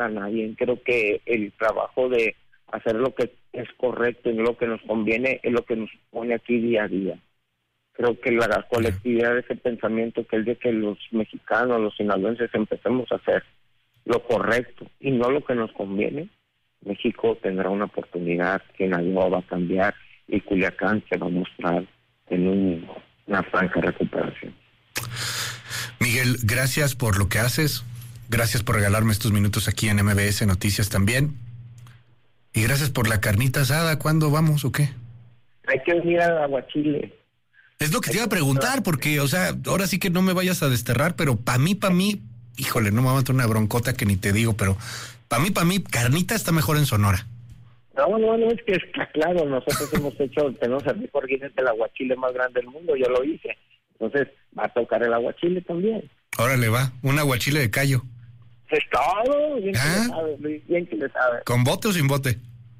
a nadie. Creo que el trabajo de hacer lo que es correcto y lo que nos conviene es lo que nos pone aquí día a día. Creo que la colectividad de ese pensamiento, que es de que los mexicanos, los sinaloenses empecemos a hacer lo correcto y no lo que nos conviene, México tendrá una oportunidad que Sinaloa va a cambiar y Culiacán se va a mostrar en una franca recuperación. Miguel, gracias por lo que haces, gracias por regalarme estos minutos aquí en MBS Noticias también, y gracias por la carnita asada. ¿Cuándo vamos o qué? Hay que venir al Aguachile. Es lo que te iba a preguntar, porque, o sea, ahora sí que no me vayas a desterrar, pero para mí, híjole, no me va a meter una broncota que ni te digo, pero para mí, carnita está mejor en Sonora. No, es que está claro, nosotros tenemos el mejor guinete del aguachile más grande del mundo, yo lo hice. Entonces, va a tocar el aguachile también. Órale, va, un aguachile de callo. Es todo, bien que le sabe, Luis, bien que le sabe. ¿Con bote o sin bote?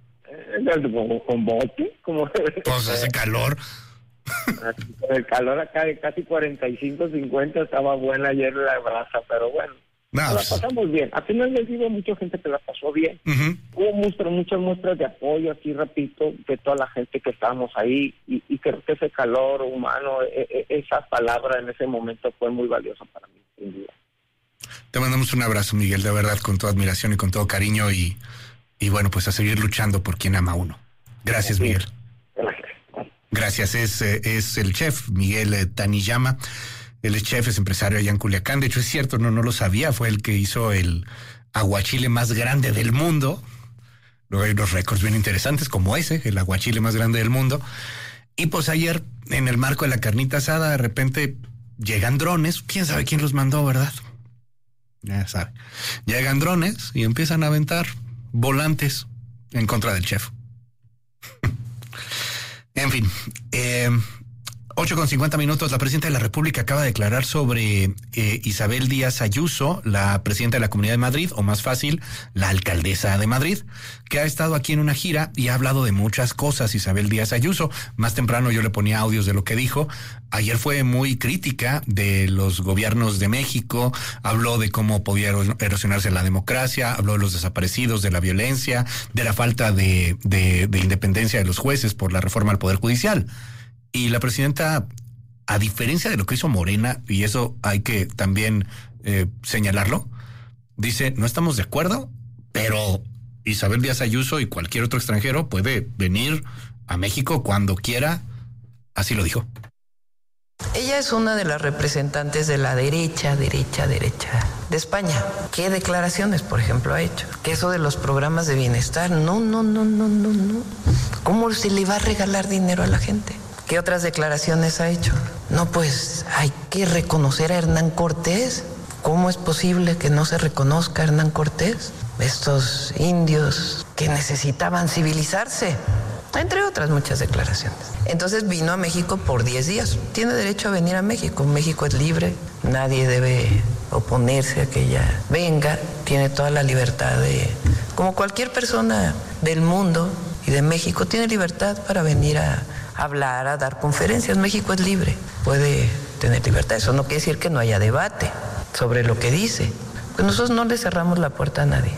¿Con bote? Pues hace calor. El calor acá de casi 45, 50 estaba buena ayer la brasa, pero bueno. La pasamos bien. Al final les digo, mucha gente que la pasó bien. Uh-huh. Hubo muchas muestras de apoyo aquí, repito, de toda la gente que estábamos ahí, y creo que ese calor humano, esa palabra en ese momento fue muy valiosa para mí, sin duda. Te mandamos un abrazo, Miguel, de verdad, con toda admiración y con todo cariño, y bueno, pues a seguir luchando por quien ama a uno. Gracias, sí. Miguel. Gracias. Es el chef Miguel Taniyama. Él es chef, es empresario allá en Culiacán. De hecho, es cierto, no lo sabía. Fue el que hizo el aguachile más grande del mundo. Luego hay unos récords bien interesantes como ese, el aguachile más grande del mundo. Y pues ayer, en el marco de la carnita asada, de repente llegan drones. ¿Quién sabe quién los mandó, verdad? Ya sabe. Llegan drones y empiezan a aventar volantes en contra del chef. En fin, 8:50. La presidenta de la República acaba de declarar sobre Isabel Díaz Ayuso, la presidenta de la Comunidad de Madrid, o más fácil, la alcaldesa de Madrid, que ha estado aquí en una gira y ha hablado de muchas cosas. Isabel Díaz Ayuso, más temprano yo le ponía audios de lo que dijo. Ayer fue muy crítica de los gobiernos de México, habló de cómo podía erosionarse la democracia, habló de los desaparecidos, de la violencia, de la falta de independencia de los jueces por la reforma al Poder Judicial. Y la presidenta, a diferencia de lo que hizo Morena, y eso hay que también señalarlo, dice, no estamos de acuerdo, pero Isabel Díaz Ayuso y cualquier otro extranjero puede venir a México cuando quiera, así lo dijo. Ella es una de las representantes de la derecha de España. ¿Qué declaraciones, por ejemplo, ha hecho? Que eso de los programas de bienestar, no. ¿Cómo se le va a regalar dinero a la gente? ¿Qué otras declaraciones ha hecho? No, pues hay que reconocer a Hernán Cortés. ¿Cómo es posible que no se reconozca a Hernán Cortés? Estos indios que necesitaban civilizarse, entre otras muchas declaraciones. Entonces vino a México por 10 días. Tiene derecho a venir a México. México es libre. Nadie debe oponerse a que ella venga. Tiene toda la libertad de, como cualquier persona del mundo y de México, tiene libertad para venir a hablar, a dar conferencias. México es libre, puede tener libertad. Eso no quiere decir que no haya debate sobre lo que dice. Pues nosotros no le cerramos la puerta a nadie.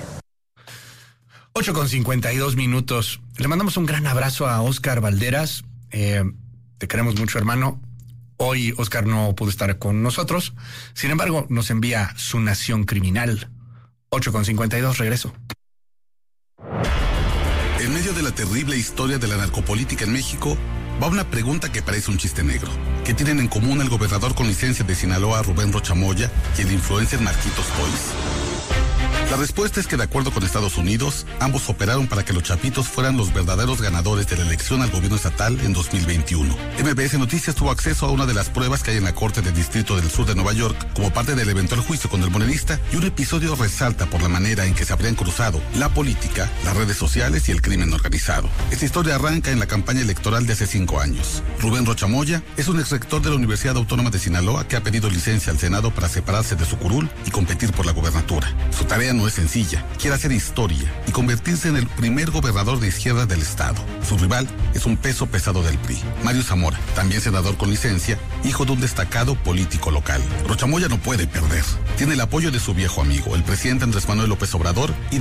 8:52. Le mandamos un gran abrazo a Óscar Valderas. Te queremos mucho, hermano. Hoy Óscar no pudo estar con nosotros. Sin embargo, nos envía su nación criminal. 8:52, regreso. En medio de la terrible historia de la narcopolítica en México, va una pregunta que parece un chiste negro. ¿Qué tienen en común el gobernador con licencia de Sinaloa, Rubén Rocha Moya, y el influencer Marquitos Boys? La respuesta es que, de acuerdo con Estados Unidos, ambos operaron para que los Chapitos fueran los verdaderos ganadores de la elección al gobierno estatal en 2021. MBS Noticias tuvo acceso a una de las pruebas que hay en la Corte del Distrito del Sur de Nueva York como parte del eventual juicio contra el morenista, y un episodio resalta por la manera en que se habrían cruzado la política, las redes sociales y el crimen organizado. Esta historia arranca en la campaña electoral de hace 5 años. Rubén Rocha Moya es un exrector de la Universidad Autónoma de Sinaloa que ha pedido licencia al Senado para separarse de su curul y competir por la gubernatura. Su tarea no no es sencilla. Quiere hacer historia y convertirse en el primer gobernador de izquierda del estado. Su rival es un peso pesado del PRI, Mario Zamora, también senador con licencia, hijo de un destacado político local. Rochamoya no puede perder. Tiene el apoyo de su viejo amigo, el presidente Andrés Manuel López Obrador, y